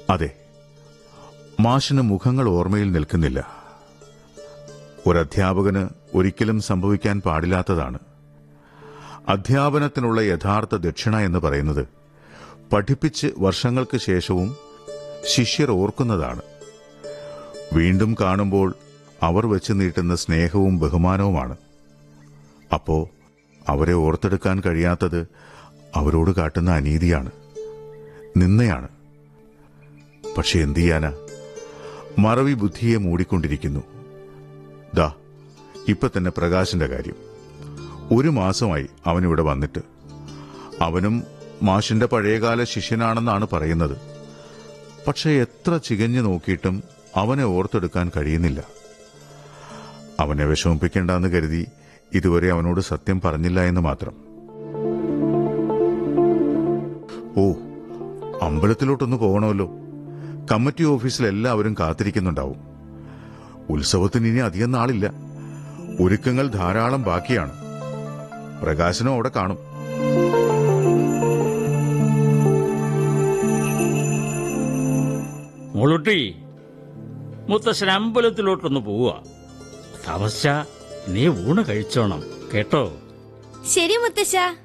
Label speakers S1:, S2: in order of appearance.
S1: അതെ, മാഷിന് മുഖങ്ങൾ ഓർമ്മയിൽ നിൽക്കുന്നില്ല. ഒരധ്യാപകന് ഒരിക്കലും സംഭവിക്കാൻ പാടില്ലാത്തതാണ്. അധ്യാപനത്തിനുള്ള യഥാർത്ഥ ദക്ഷിണ എന്ന് പറയുന്നത് പഠിപ്പിച്ച് വർഷങ്ങൾക്ക് ശേഷവും ശിഷ്യർ ഓർക്കുന്നതാണ്. വീണ്ടും കാണുമ്പോൾ അവർ വെച്ച് നീട്ടുന്ന സ്നേഹവും ബഹുമാനവുമാണ്. അപ്പോ അവരെ ഓർത്തെടുക്കാൻ കഴിയാത്തത് അവരോട് കാട്ടുന്ന അനീതിയാണ്, നിന്നയാണ്. പക്ഷെ എന്തു ചെയ്യാനാ, മറവി ബുദ്ധിയെ മൂടിക്കൊണ്ടിരിക്കുന്നു. ദാ ഇപ്പൊ തന്നെ പ്രകാശിന്റെ കാര്യം. 1 മാസമായി അവനിവിടെ വന്നിട്ട്. അവനും മാഷിന്റെ പഴയകാല ശിഷ്യനാണെന്നാണ് പറയുന്നത്. പക്ഷെ എത്ര ചികഞ്ഞു നോക്കിയിട്ടും അവനെ ഓർത്തെടുക്കാൻ കഴിയുന്നില്ല. അവനെ വിഷമിപ്പിക്കേണ്ടെന്ന് കരുതി ഇതുവരെ അവനോട് സത്യം പറഞ്ഞില്ല എന്ന് മാത്രം. ഓ, അമ്പലത്തിലോട്ടൊന്ന് പോകണമല്ലോ. കമ്മിറ്റി ഓഫീസിൽ എല്ലാവരും കാത്തിരിക്കുന്നുണ്ടാവും. ഉത്സവത്തിന് ഇനി അധികം നാളില്ല. ഒരുക്കങ്ങൾ ധാരാളം ബാക്കിയാണ്. പ്രകാശനും അവിടെ കാണും.
S2: മോളുട്ടി, മുത്തശ്ശൻ അമ്പലത്തിലോട്ടൊന്ന് പോവുക. തപസ്യ, നീ ഊണ് കഴിച്ചോണം കേട്ടോ.
S3: ശരി മുത്തശ്ശ.